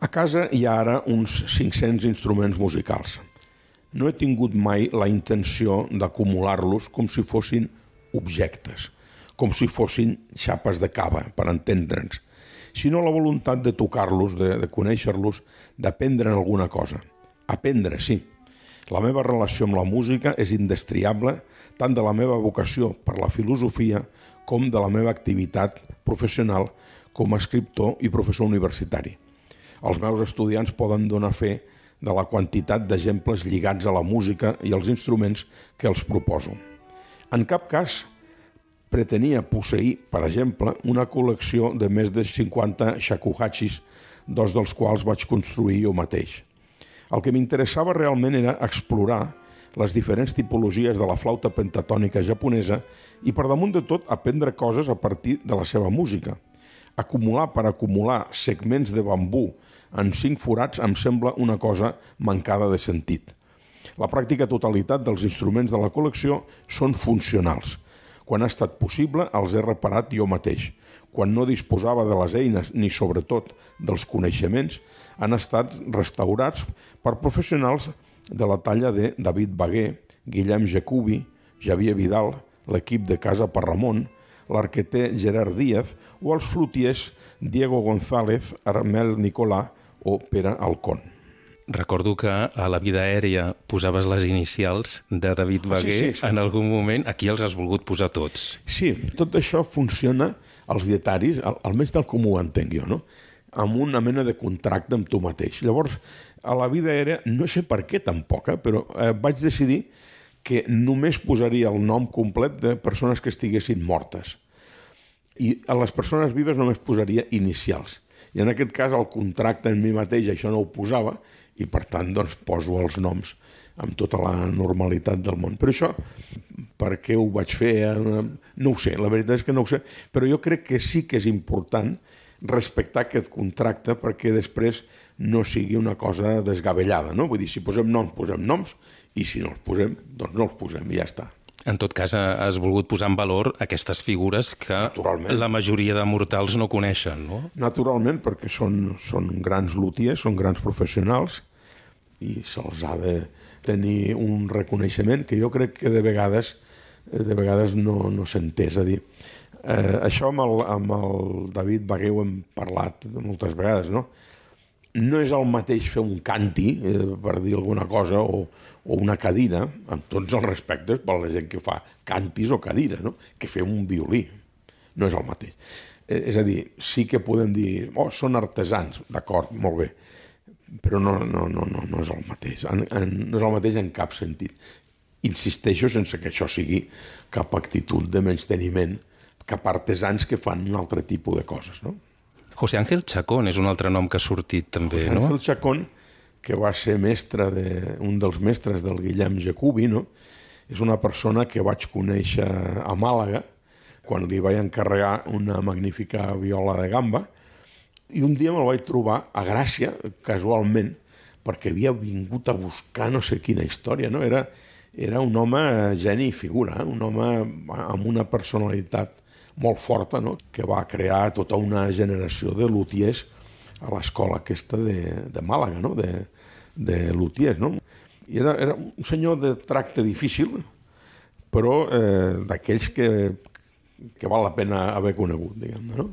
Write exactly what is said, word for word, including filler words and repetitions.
A casa hi ha ara uns cinc-cents instruments musicals. No he tingut mai la intenció d'acumular-los com si fossin objectes, com si fossin xapes de cava, per entendre'ns, sinó la voluntat de tocar-los, de, de conèixer-los, d'aprendre'n alguna cosa. Aprendre, sí. La meva relació amb la música és indestriable tant de la meva vocació per la filosofia com de la meva activitat professional com a escriptor i professor universitari. Els meus estudiants poden donar fe de la quantitat d'exemples lligats a la música i als instruments que els proposo. En cap cas pretenia posseir, per exemple, una col·lecció de més de cinquanta shakuhachis, dos dels quals vaig construir jo mateix. El que m'interessava realment era explorar les diferents tipologies de la flauta pentatònica japonesa i, per damunt de tot, aprendre coses a partir de la seva música. Acumular per acumular segments de bambú en cinc forats em sembla una cosa mancada de sentit. La pràctica totalitat dels instruments de la col·lecció són funcionals. Quan ha estat possible, els he reparat jo mateix. Quan no disposava de les eines ni, sobretot, dels coneixements, han estat restaurats per professionals de la talla de David Baguer, Guillem Jacobi, Javier Vidal, l'equip de Casa Parramon, l'arqueter Gerard Díaz o els flutiers Diego González, Armel Nicolà o Pere Alcón. Recordo que a La vida aèria posaves les inicials de David Baguer. Sí, sí, sí. En algun moment. Aquí els has volgut posar tots. Sí, tot això funciona, els dietaris, almenys tal com ho entenc jo, no? Amb una mena de contracte amb tu mateix. Llavors, a La vida aèria, no sé per què tampoc, eh, però eh, vaig decidir que només posaria el nom complet de persones que estiguessin mortes. I a les persones vives només posaria inicials. I en aquest cas, el contracte en mi mateix, això no ho posava, i per tant doncs, poso els noms amb tota la normalitat del món. Però això, per què ho vaig fer? No ho sé, la veritat és que no ho sé, però jo crec que sí que és important respectar aquest contracte perquè després no sigui una cosa desgavellada, no? Vull dir, si posem noms, posem noms, i si no els posem, doncs no els posem i ja està. En tot cas, has volgut posar en valor aquestes figures que la majoria de mortals no coneixen, no? Naturalment, perquè són, són grans luthiers, són grans professionals i se'ls ha de tenir un reconeixement que jo crec que de vegades, de vegades no, no s'entès. A dir, eh, això amb el, amb el David Baguer ho hem parlat moltes vegades, no? No és el mateix fer un canti, eh, per dir alguna cosa, o, o una cadira, amb tots els respectes per la gent que fa cantis o cadires, no? Que fer un violí. No és el mateix. Eh, és a dir, sí que podem dir, oh, són artesans, d'acord, molt bé, però no, no, no, no, no és el mateix. En, en, no és el mateix en cap sentit. Insisteixo sense que això sigui cap actitud de menysteniment cap a artesans que fan un altre tipus de coses, no? José Ángel Chacón és un altre nom que ha sortit també, José no? José Ángel Chacón, que va ser mestre de, un dels mestres del Guillem Jacobi, no? És una persona que vaig conèixer a Màlaga quan li vaig encarregar una magnífica viola de gamba i un dia me'l vaig trobar a Gràcia, casualment, perquè havia vingut a buscar no sé quina història, no? Era, era un home geni i figura, eh? Un home amb una personalitat molt forta, no? Que va crear tota una generació de luthiers a l'escola aquesta de, de Màlaga, no? de, de luthiers. No? I era, era un senyor de tracte difícil, però eh, d'aquells que, que val la pena haver conegut, diguem-ne. No?